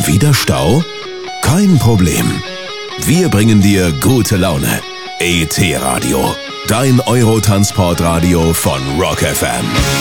Wieder Stau? Kein Problem. Wir bringen dir gute Laune. ET Radio, dein Eurotransportradio von Rock FM.